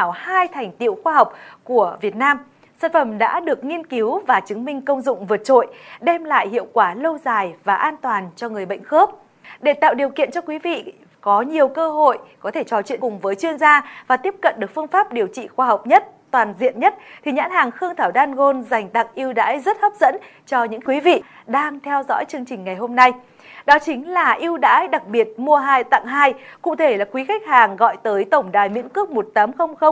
hảo 2 thành tựu khoa học của Việt Nam. Sản phẩm đã được nghiên cứu và chứng minh công dụng vượt trội, đem lại hiệu quả lâu dài và an toàn cho người bệnh khớp. Để tạo điều kiện cho quý vị có nhiều cơ hội có thể trò chuyện cùng với chuyên gia và tiếp cận được phương pháp điều trị khoa học nhất, toàn diện nhất, thì nhãn hàng Khương Thảo Đan Gold dành tặng ưu đãi rất hấp dẫn cho những quý vị đang theo dõi chương trình ngày hôm nay. Đó chính là ưu đãi đặc biệt mua 2 tặng 2. Cụ thể là quý khách hàng gọi tới tổng đài miễn cước 1800